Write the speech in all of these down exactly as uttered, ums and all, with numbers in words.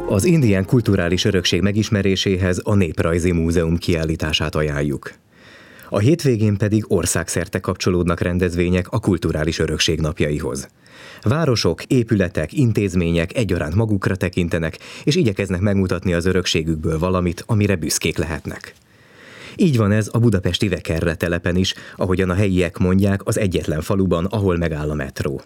Az indián kulturális örökség megismeréséhez a Néprajzi Múzeum kiállítását ajánljuk. A hétvégén pedig országszerte kapcsolódnak rendezvények a kulturális örökség napjaihoz. Városok, épületek, intézmények egyaránt magukra tekintenek, és igyekeznek megmutatni az örökségükből valamit, amire büszkék lehetnek. Így van ez a budapesti Vekerre telepen is, ahogyan a helyiek mondják, az egyetlen faluban, ahol megáll a metró.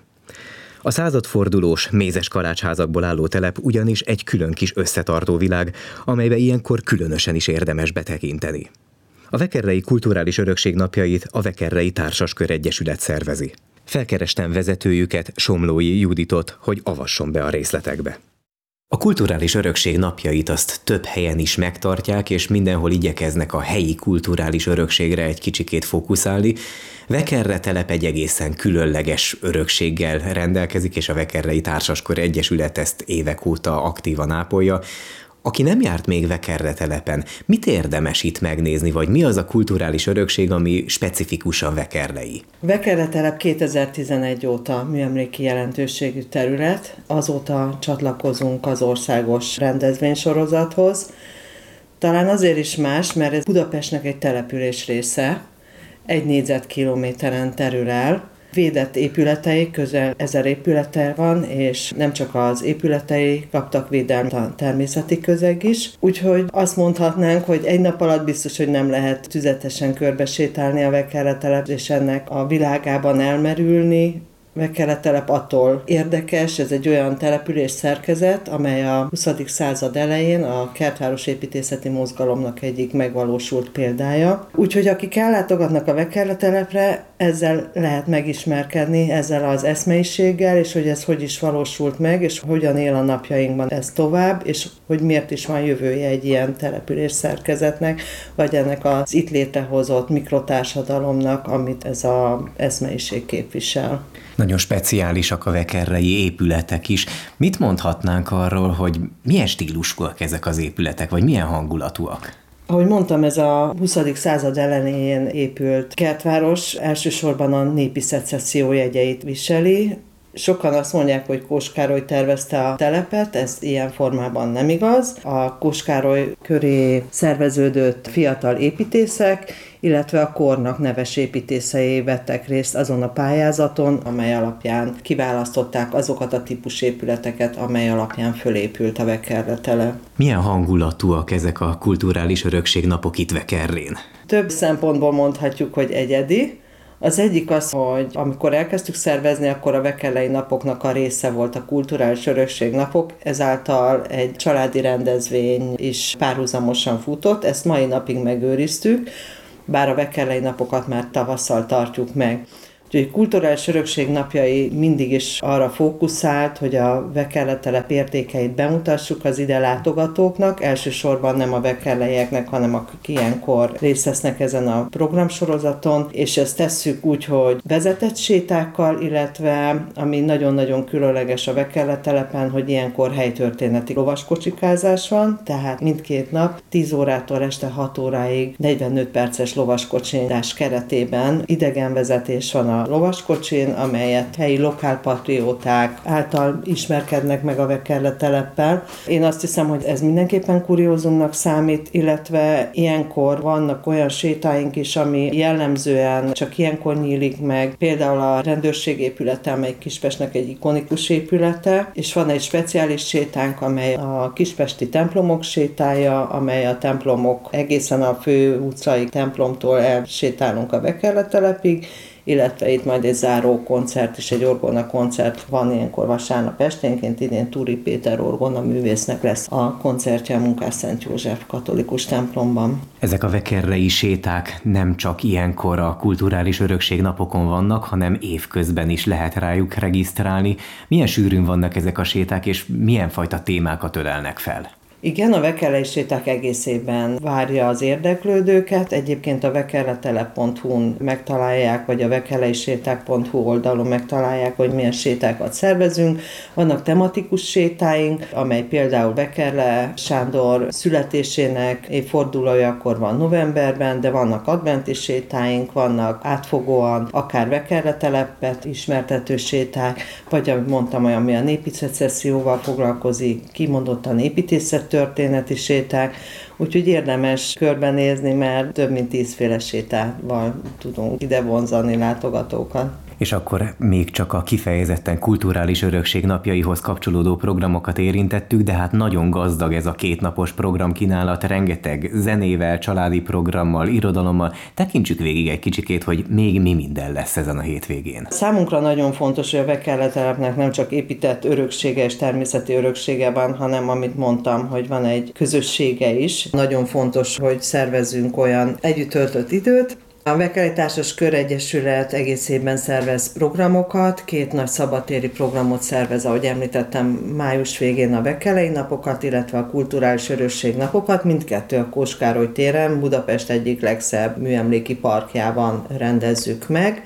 A századfordulós, mézes kalácsházakból álló telep ugyanis egy külön kis összetartó világ, amelybe ilyenkor különösen is érdemes betekinteni. A Vekerrei Kulturális Örökség napjait a Vekerrei Társaskör Egyesület szervezi. Felkerestem vezetőjüket, Somlói Juditot, hogy avasson be a részletekbe. A kulturális örökség napjait azt több helyen is megtartják, és mindenhol igyekeznek a helyi kulturális örökségre egy kicsikét fókuszálni. Vekerre telep egy egészen különleges örökséggel rendelkezik, és a Vekerrei Társaskör Egyesület ezt évek óta aktívan ápolja. Aki nem járt még Vekerre telepen, mit érdemes itt megnézni, vagy mi az a kulturális örökség, ami specifikusan vekerrei? Vekerre telep kétezer-tizenegy óta műemléki jelentőségű terület, azóta csatlakozunk az országos rendezvénysorozathoz. Talán azért is más, mert ez Budapestnek egy település része, egy négyzetkilométeren terül el. Védett épületei, közel ezer épülete van, és nem csak az épületei kaptak védelmet, a természeti közeg is. Úgyhogy azt mondhatnánk, hogy egy nap alatt biztos, hogy nem lehet tüzetesen körbesétálni a Vekerre telep, és ennek a világában elmerülni. Vekerre telep attól érdekes, ez egy olyan település szerkezet, amely a huszadik század elején a kertváros építészeti mozgalomnak egyik megvalósult példája. Úgyhogy akik ellátogatnak a Vekerre telepre, ezzel lehet megismerkedni, ezzel az eszmeiséggel, és hogy ez hogy is valósult meg, és hogyan él a napjainkban ez tovább, és hogy miért is van jövője egy ilyen település szerkezetnek, vagy ennek az itt létrehozott mikrotársadalomnak, amit ez az eszmeiség képvisel. Nagyon speciálisak a vekerrei épületek is. Mit mondhatnánk arról, hogy milyen stílusúak ezek az épületek, vagy milyen hangulatúak? Ahogy mondtam, ez a huszadik század elején épült kertváros elsősorban a népi szecesszió jegyeit viseli. Sokan azt mondják, hogy Kós Károly tervezte a telepet, ez ilyen formában nem igaz. A Kós Károly köré szerveződött fiatal építészek, illetve a kornak neves építészei vettek részt azon a pályázaton, amely alapján kiválasztották azokat a típusépületeket, amely alapján fölépült a Vekerre telep. Milyen hangulatúak ezek a kulturális örökség napok itt Vekerrén? Több szempontból mondhatjuk, hogy egyedi. Az egyik az, hogy amikor elkezdtük szervezni, akkor a vekerrei napoknak a része volt a kulturális örökség napok, ezáltal egy családi rendezvény is párhuzamosan futott, ezt mai napig megőriztük, bár a vekerrei napokat már tavasszal tartjuk meg. Úgyhogy a kulturális örökség napjai mindig is arra fókuszált, hogy a Vekerre telep értékeit bemutassuk az ide látogatóknak, elsősorban nem a vekerleieknek, hanem akik ilyenkor részt vesznek ezen a programsorozaton, és ezt tesszük úgy, hogy vezetett sétákkal, illetve ami nagyon-nagyon különleges a Vekerre telepen, hogy ilyenkor helytörténeti lovaskocsikázás van, tehát mindkét nap tíz órától este hat óráig negyvenöt perces lovaskocsidás keretében idegenvezetés van a lovaskocsin, amelyet helyi lokálpatrióták által ismerkednek meg a Vekerre teleppel. Én azt hiszem, hogy ez mindenképpen kuriózumnak számít, illetve ilyenkor vannak olyan sétáink is, ami jellemzően csak ilyenkor nyílik meg. Például a rendőrség épülete, amely Kispestnek egy ikonikus épülete, és van egy speciális sétánk, amely a kispesti templomok sétája, amely a templomok egészen a fő utcai templomtól elsétálunk a Vekerre telepig, illetve itt majd egy záró koncert is, egy orgona koncert van ilyenkor vasárnap esténként, idén Túri Péter orgona művésznek lesz a koncertje a Munkásszent József katolikus templomban. Ezek a vekerrei séták nem csak ilyenkor a kulturális örökség napokon vannak, hanem évközben is lehet rájuk regisztrálni. Milyen sűrűn vannak ezek a séták, és milyen fajta témákat ölelnek fel? Igen, a Vekellei séták egész évben várja az érdeklődőket. Egyébként a vekelletelep pont hu-n megtalálják, vagy a vekelleiséták pont hu oldalon megtalálják, hogy milyen sétákat szervezünk. Vannak tematikus sétáink, amely például Vekerle Sándor születésének évfordulójakor van novemberben, de vannak adventi sétáink, vannak átfogóan akár vekelletelepet ismertető séták, vagy ahogy mondtam, olyan, ami a népi szecesszióval foglalkozik, kimondottan építészet történeti séták, úgyhogy érdemes körbenézni, mert több mint tízféle sétával tudunk ide vonzani látogatókat. És akkor még csak a kifejezetten kulturális örökség napjaihoz kapcsolódó programokat érintettük, de hát nagyon gazdag ez a kétnapos programkínálat, rengeteg zenével, családi programmal, irodalommal. Tekintsük végig egy kicsikét, hogy még mi minden lesz ezen a hétvégén. Számunkra nagyon fontos, hogy a Vekelletelepnek nem csak épített öröksége és természeti öröksége van, hanem amit mondtam, hogy van egy közössége is. Nagyon fontos, hogy szervezzünk olyan együtt töltött időt. A Vekellei Társas Köregyesület egész évben szervez programokat, két nagy szabadtéri programot szervez, ahogy említettem, május végén a Vekellei napokat, illetve a kulturális örökség napokat, mindkettő a Kós Károly téren, Budapest egyik legszebb műemléki parkjában rendezzük meg,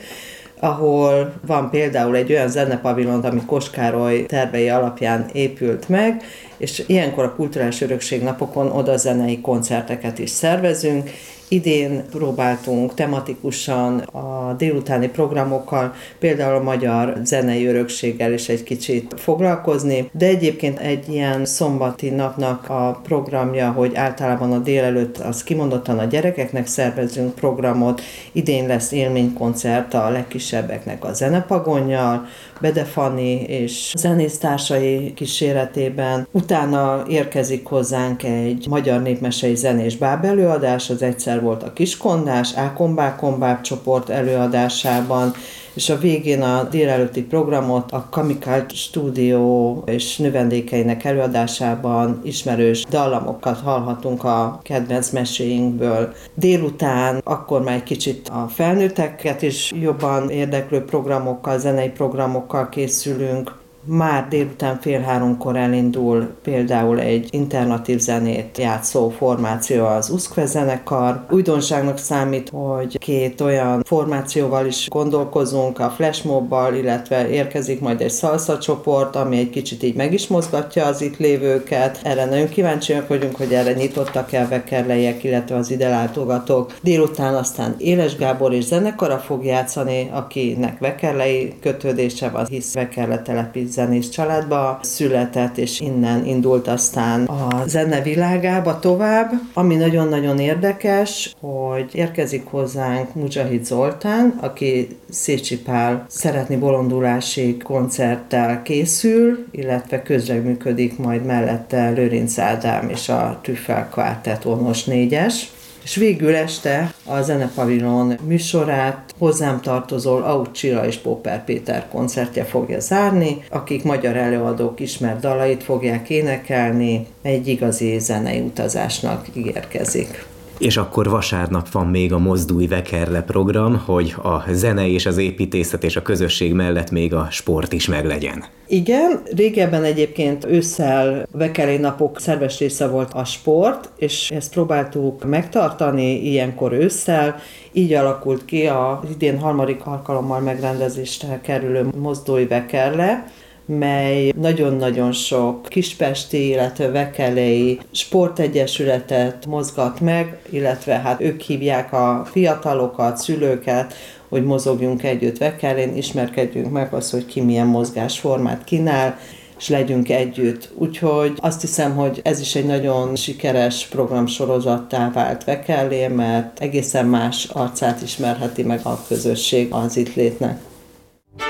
ahol van például egy olyan zenepavilon, ami Kós Károly tervei alapján épült meg, és ilyenkor a kulturális örökség napokon oda zenei koncerteket is szervezünk. Idén próbáltunk tematikusan a délutáni programokkal, például a magyar zenei örökséggel is egy kicsit foglalkozni, de egyébként egy ilyen szombati napnak a programja, hogy általában a délelőtt az kimondottan a gyerekeknek szervezünk programot, idén lesz élménykoncert a legkisebbeknek a Zenepagonnyal, Bede Fanni és zenésztársai kíséretében. Utána érkezik hozzánk egy magyar népmesei zenés báb előadás, az egyszer volt a Kiskondás, Ákombák-Kombák csoport előadásában, és a végén a délelőtti programot a Kamikalt stúdió és növendékeinek előadásában ismerős dallamokat hallhatunk a kedvenc meséinkből. Délután akkor már egy kicsit a felnőtteket is jobban érdeklő programokkal, zenei programokkal készülünk. Már délután fél háromkor elindul például egy alternatív zenét játszó formáció, az Uszkve zenekar. Újdonságnak számít, hogy két olyan formációval is gondolkozunk, a flashmobbal, illetve érkezik majd egy salsa csoport, ami egy kicsit így meg is mozgatja az itt lévőket. Erre nagyon kíváncsiak vagyunk, hogy erre nyitottak-e a vekerleiek, illetve az ide látogatók. Délután aztán Éles Gábor és zenekara fog játszani, akinek vekerlei kötődése van, hisz Vekerle telepi zenész családba született, és innen indult aztán a zene világába tovább. Ami nagyon-nagyon érdekes, hogy érkezik hozzánk Muzsahid Zoltán, aki Szécsi Pál Szeretni bolondulási koncerttel készül, illetve közreműködik majd mellette Lőrinc Ádám és a Trüffel Quartet vonos négyes. És végül este a Zenepavilon műsorát hozzám tartozó Auth Csilla és Popper Péter koncertje fogja zárni, akik magyar előadók ismert dalait fogják énekelni, egy igazi zenei utazásnak ígérkezik. És akkor vasárnap van még a Mozdulj Vekerle program, hogy a zene és az építészet és a közösség mellett még a sport is meglegyen. Igen, régebben egyébként ősszel Vekellei napok szerves része volt a sport, és ezt próbáltuk megtartani ilyenkor ősszel. Így alakult ki az idén harmadik alkalommal megrendezésre kerülő Mozdulj Vekerle, mely nagyon-nagyon sok kispesti, illetve vekellei sportegyesületet mozgat meg, illetve hát ők hívják a fiatalokat, szülőket, hogy mozogjunk együtt Vekellén, ismerkedjünk meg az, hogy ki milyen mozgásformát kínál, és legyünk együtt. Úgyhogy azt hiszem, hogy ez is egy nagyon sikeres programsorozattá vált Vekellén, mert egészen más arcát ismerheti meg a közösség az itt létnek.